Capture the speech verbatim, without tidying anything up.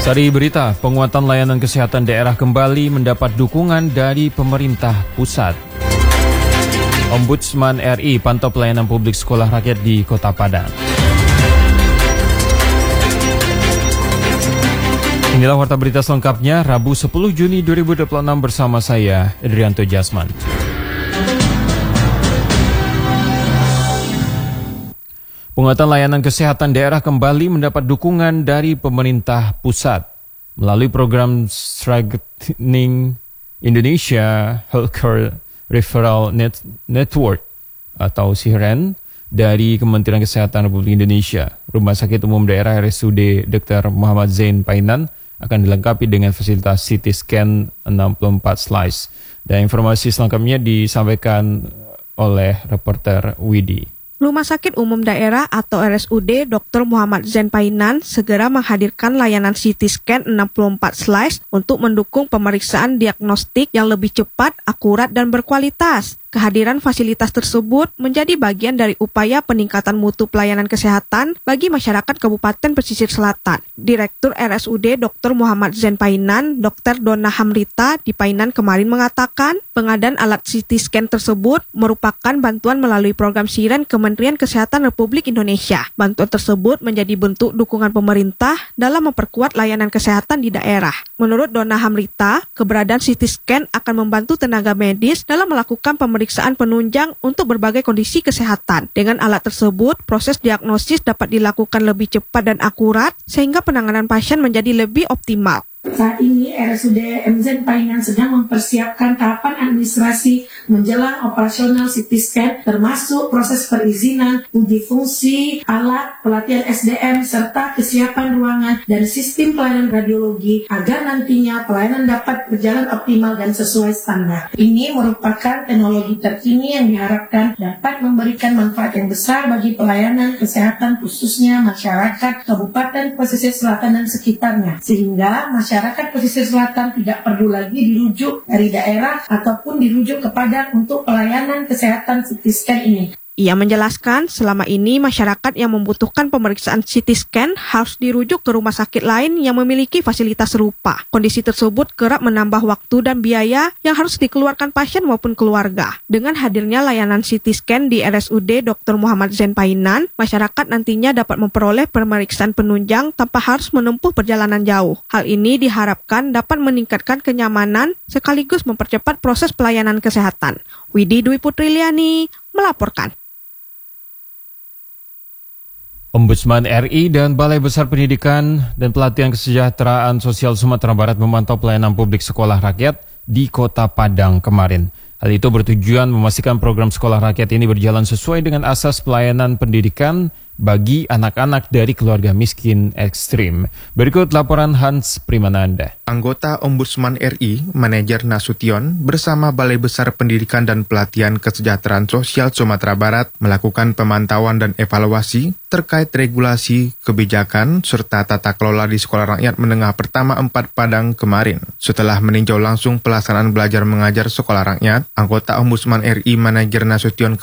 Sari berita, penguatan layanan kesehatan daerah kembali mendapat dukungan dari pemerintah pusat. Ombudsman R I pantau pelayanan publik sekolah rakyat di Kota Padang. Inilah warta berita selengkapnya, Rabu sepuluh Juni dua ribu dua puluh enam bersama saya, Edrianto Jasman. Penguatan layanan kesehatan daerah kembali mendapat dukungan dari pemerintah pusat melalui program Strengthening Indonesia Healthcare Referral Net Network atau S I R E N dari Kementerian Kesehatan Republik Indonesia. Rumah Sakit Umum Daerah R S U D Doktor Muhammad Zain Painan akan dilengkapi dengan fasilitas C T scan enam puluh empat slice. Dan informasi selengkapnya disampaikan oleh reporter Widi. Rumah Sakit Umum Daerah atau R S U D Doktor Muhammad Zain Painan segera menghadirkan layanan C T scan enam puluh empat slice untuk mendukung pemeriksaan diagnostik yang lebih cepat, akurat, dan berkualitas. Kehadiran fasilitas tersebut menjadi bagian dari upaya peningkatan mutu pelayanan kesehatan bagi masyarakat Kabupaten Pesisir Selatan. Direktur R S U D Doktor Muhammad Zain Painan, Doktor Donna Hamrita di Painan kemarin mengatakan, pengadaan alat C T scan tersebut merupakan bantuan melalui program S I R E N Kementerian Kesehatan Republik Indonesia. Bantuan tersebut menjadi bentuk dukungan pemerintah dalam memperkuat layanan kesehatan di daerah. Menurut Donna Hamrita, keberadaan C T scan akan membantu tenaga medis dalam melakukan pemeriksaan Pemeriksaan penunjang untuk berbagai kondisi kesehatan. Dengan alat tersebut, proses diagnosis dapat dilakukan lebih cepat dan akurat, sehingga penanganan pasien menjadi lebih optimal. Saat ini R S U D M Zain Painan sedang mempersiapkan tahapan administrasi menjelang operasional C T scan, termasuk proses perizinan, uji fungsi, alat, pelatihan S D M, serta kesiapan ruangan dan sistem pelayanan radiologi agar nantinya pelayanan dapat berjalan optimal dan sesuai standar. Ini merupakan teknologi terkini yang diharapkan dapat memberikan manfaat yang besar bagi pelayanan kesehatan khususnya masyarakat Kabupaten Pesisir Selatan dan sekitarnya, sehingga masyarakat Masyarakat Pesisir Selatan tidak perlu lagi dirujuk dari daerah ataupun dirujuk ke Padang untuk pelayanan kesehatan C T scan ini. Ia menjelaskan, selama ini masyarakat yang membutuhkan pemeriksaan C T scan harus dirujuk ke rumah sakit lain yang memiliki fasilitas serupa. Kondisi tersebut kerap menambah waktu dan biaya yang harus dikeluarkan pasien maupun keluarga. Dengan hadirnya layanan C T scan di R S U D Doktor Muhammad Zain Painan, masyarakat nantinya dapat memperoleh pemeriksaan penunjang tanpa harus menempuh perjalanan jauh. Hal ini diharapkan dapat meningkatkan kenyamanan sekaligus mempercepat proses pelayanan kesehatan. Widi Dwi Putriliani melaporkan. Ombudsman R I dan Balai Besar Pendidikan dan Pelatihan Kesejahteraan Sosial Sumatera Barat memantau pelayanan publik sekolah rakyat di Kota Padang kemarin. Hal itu bertujuan memastikan program sekolah rakyat ini berjalan sesuai dengan asas pelayanan pendidikan bagi anak-anak dari keluarga miskin ekstrim. Berikut laporan Hans Primananda. Anggota Ombudsman R I, Manajer Nasution, bersama Balai Besar Pendidikan dan Pelatihan Kesejahteraan Sosial Sumatera Barat melakukan pemantauan dan evaluasi terkait regulasi, kebijakan, serta tata kelola di Sekolah Rakyat Menengah Pertama empat Padang kemarin. Setelah meninjau langsung pelaksanaan belajar mengajar Sekolah Rakyat, anggota Ombudsman R I, Manajer Nasution